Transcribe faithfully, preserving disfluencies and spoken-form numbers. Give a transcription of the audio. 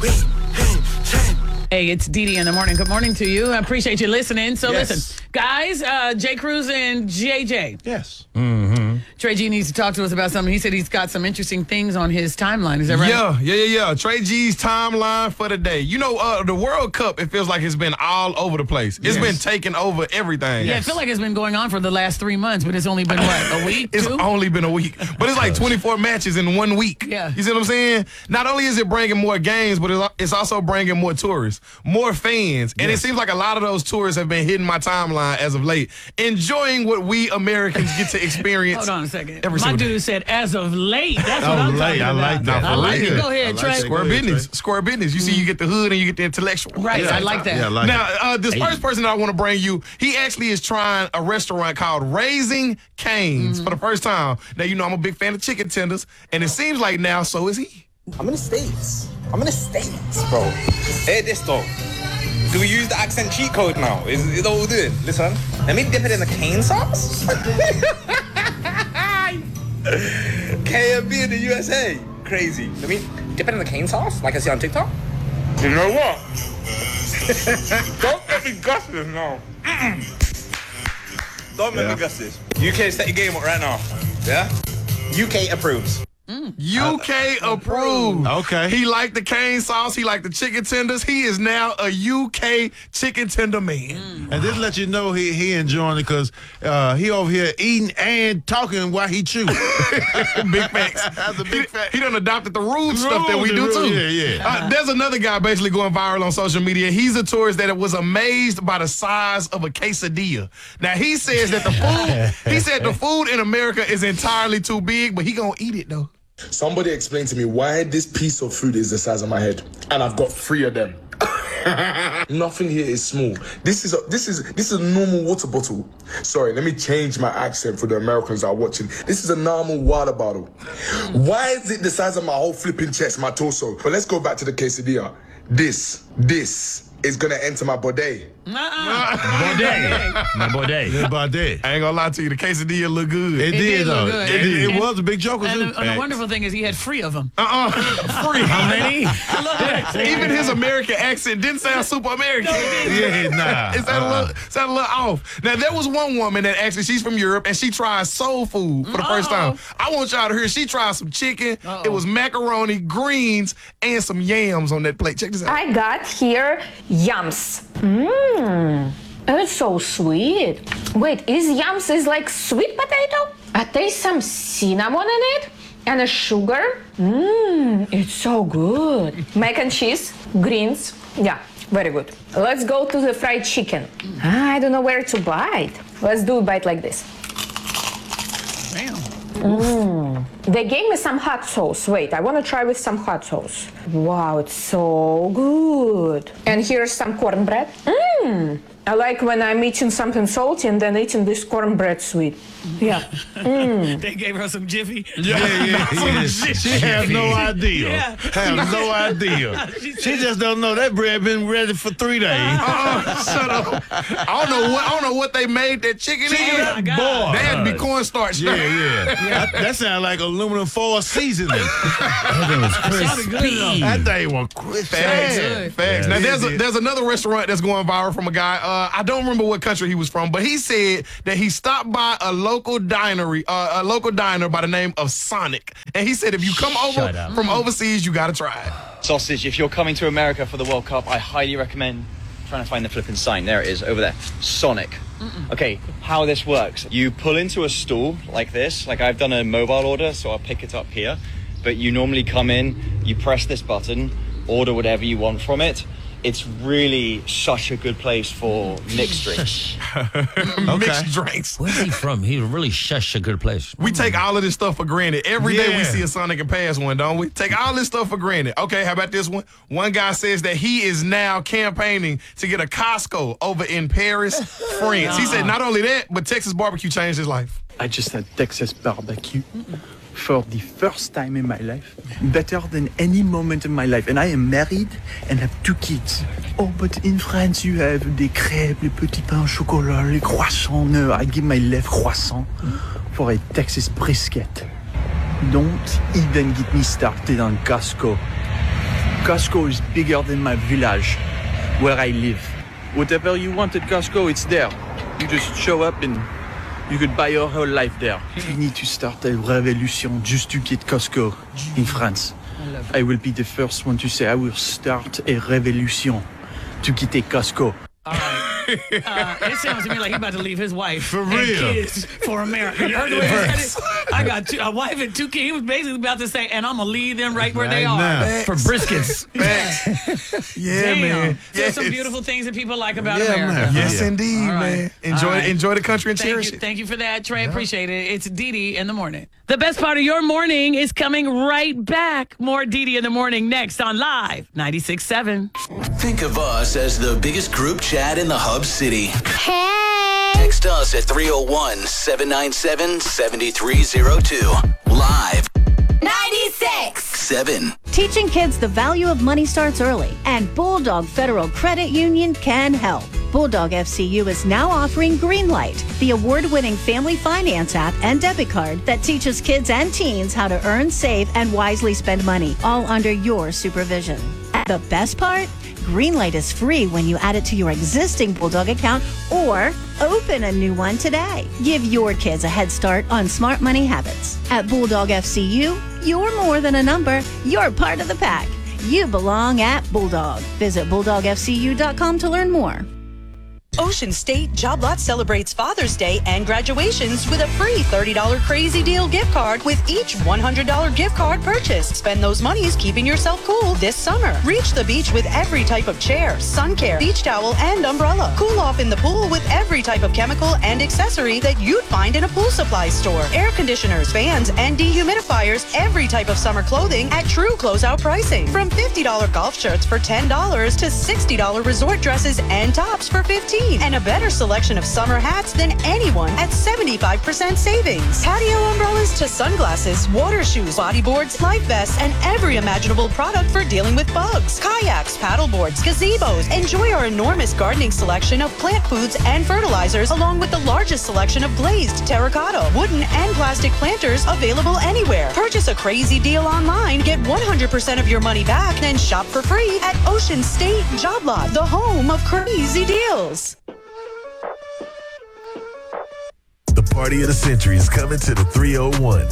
Hey, it's Dee Dee in the morning. Good morning to you. I appreciate you listening. So yes. listen, guys, uh, J. Cruz and J J. Yes. Mm-hmm. Trey G needs to talk to us about something. He said he's got some interesting things on his timeline. Is that right? Yeah, yeah, yeah, yeah. Trey G's timeline for the day. You know, uh, the World Cup, it feels like it's been all over the place. It's Yes. been taking over everything. Yeah, I feel like it's been going on for the last three months, but it's only been, what, a week, It's two? only been a week. But it's like twenty-four matches in one week. Yeah. You see what I'm saying? Not only is it bringing more games, but it's- it's also bringing more tourists, more fans. And it seems like a lot of those tourists have been hitting my timeline as of late, enjoying what we Americans get to experience. Hold on a second. Every My single dude day. said, as of late. That's what Of I'm late, talking I about. like that. I like For it. real. Go ahead, I like Trey. that. Square Go ahead, business. Trey. Square business. You see, you get the hood and you get the intellectual. Right, Yeah. I like that. Yeah, I like Now, it. uh, this first person that I want to bring you, he actually is trying a restaurant called Raising Cane's for the first time. Now, you know, I'm a big fan of chicken tenders, and it seems like now so is he. I'm in the States. I'm in the States, bro. Hear this though. Do we use the accent cheat code now? Is, is that what we're doing? Listen, let me dip it in the cane sauce. K M B in the U S A. Crazy. Let me dip it in the cane sauce like I see on TikTok. You know what? Don't let me guess this now. Mm-mm. Don't let Yeah. me guess this. U K, set your game up right now. Yeah? U K approves. U K approved. Okay. He liked the cane sauce. He liked the chicken tenders. He is now a U K chicken tender man. And this let you know he he enjoying it because uh, he over here eating and talking while he chew. Big facts. That's a big he, fact. He done adopted the rude stuff that we do Rules, too. yeah, yeah. Uh, there's another guy basically going viral on social media. He's a tourist that was amazed by the size of a quesadilla. Now he says that the food, he said the food in America is entirely too big, but he gonna eat it though. Somebody explain to me why this piece of food is the size of my head, and I've got three of them. Nothing here is small. This is a this is this is a normal water bottle. Sorry, let me change my accent for the Americans that are watching. This is a normal water bottle. Why is it the size of my whole flipping chest, my torso? But let's go back to the quesadilla. This, this is gonna enter my body. Uh-uh. Baudet. My Baudet. Yeah, about that. I ain't gonna lie to you, the quesadilla look good. It, did did look though. good. It, it, And- was a big joker And too. the, and the wonderful thing is he had three of them. Uh-uh. Free. How many? Even his American accent didn't sound super American. Yeah, nah. It sounded, a Uh-uh. little, sounded a little off. Now, there was one woman that actually, she's from Europe, and she tried soul food for the first time. I want y'all to hear, she tried some chicken. Uh-oh. It was macaroni, greens, and some yams on that plate. Check this out. I got here yams. Mmm, it's so sweet. Wait, is yams is like sweet potato? I taste some cinnamon in it and a sugar. Mmm, it's so good. Mac and cheese, greens. Yeah, very good. Let's go to the fried chicken. I don't know where to bite. Let's do a bite like this. Damn. They gave me some hot sauce. Wait, I want to try with some hot sauce. Wow, it's so good. And here's some cornbread. Mmm. I like when I'm eating something salty and then eating this cornbread sweet. Yeah. They gave her some Jiffy. Yeah, yeah, yeah. She has no idea. Yeah. Has no idea. She just don't know that bread been ready for three days. Uh-uh, shut up. I don't know what I don't know what they made that chicken in. my God. Boy. That had to be cornstarch. Yeah, yeah. That, that sounds like aluminum foil seasoning. Sounded good, though. That thing was crispy. Facts. good. Facts. Yeah, Now it there's a, is. there's another restaurant that's going viral from a guy. Uh, I don't remember what country he was from, but he said that he stopped by a local dinery, uh, a local diner by the name of Sonic, and he said if you come over Shut up. from overseas, you got to try it. Sausage. If you're coming to America for the World Cup, I highly recommend trying to find the flipping sign. There it is, over there. Sonic. Okay, how this works. You pull into a stall like this, like I've done a mobile order, so I'll pick it up here. But you normally come in, you press this button, order whatever you want from it. It's really such a good place for mixed drinks. Mixed drinks. Where's he from? He's really shush a good place. We take all of this stuff for granted. Every day we Yeah. see a Sonic and pass one, don't we? Take all this stuff for granted. Okay, how about this one? One guy says that he is now campaigning to get a Costco over in Paris, France. He said not only that, but Texas barbecue changed his life. I just had Texas barbecue for the first time in my life. Better than any moment in my life. And I am married and have two kids. Oh, but in France you have des crêpes, les petits pains au chocolat, les croissants. No, I give my left croissant for a Texas brisket. Don't even get me started on Costco. Costco is bigger than my village, where I live. Whatever you want at Costco, it's there. You just show up and you could buy your whole life there. We need to start a revolution just to get Costco in France. I will be the first one to say I will start a revolution to get a Costco. All right. Uh, it sounds to me like he's about to leave his wife For and real. kids for America. You heard the way he said it? I got two, a wife and two kids. He was basically about to say, and I'm going to leave them right where they Right are. now. For briskets. Yeah, Damn. man. There's some Yes. beautiful things that people like about Yeah, America. man. Yes, Yeah. indeed, All right. man. Enjoy, All right. enjoy the country and Thank cherish you, it. thank you for that, Trey. Appreciate it. It's Dee Dee in the morning. The best part of your morning is coming right back. More Dee Dee in the morning next on Live ninety-six point seven. Think of us as the biggest group chat in the Hub City. Hey! Text us at three oh one, seven nine seven, seven three oh two. Live ninety-six! seven. Teaching kids the value of money starts early, and Bulldog Federal Credit Union can help. Bulldog F C U is now offering Greenlight, the award-winning family finance app and debit card that teaches kids and teens how to earn, save, and wisely spend money, all under your supervision. And the best part? Greenlight is free when you add it to your existing Bulldog account or open a new one today. Give your kids a head start on smart money habits. At Bulldog F C U, you're more than a number. You're part of the pack. You belong at Bulldog. Visit bulldog f c u dot com to learn more. Ocean State Job Lot celebrates Father's Day and graduations with a free thirty dollars Crazy Deal gift card with each one hundred dollars gift card purchase. Spend those monies keeping yourself cool this summer. Reach the beach with every type of chair, sun care, beach towel, and umbrella. Cool off in the pool with every type of chemical and accessory that you'd find in a pool supply store. Air conditioners, fans, and dehumidifiers, every type of summer clothing at true closeout pricing. From fifty dollars golf shirts for ten dollars to sixty dollars resort dresses and tops for fifteen dollars. And a better selection of summer hats than anyone at seventy-five percent savings. Patio umbrellas to sunglasses, water shoes, bodyboards, life vests, and every imaginable product for dealing with bugs. Kayaks, paddleboards, gazebos. Enjoy our enormous gardening selection of plant foods and fertilizers, along with the largest selection of glazed, terracotta, wooden, and plastic planters available anywhere. Purchase a Crazy Deal online, get one hundred percent of your money back, then shop for free at Ocean State Job Lot, the home of crazy deals. The party of the century is coming to the three oh one.